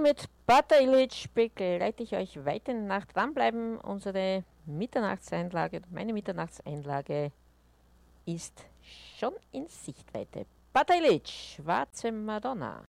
mit Butter Illich begleite ich euch weiter in der Nacht. Dranbleiben, unsere Mitternachtseinlage, meine Mitternachtseinlage ist schon in Sichtweite. Butter Illich, schwarze Madonna.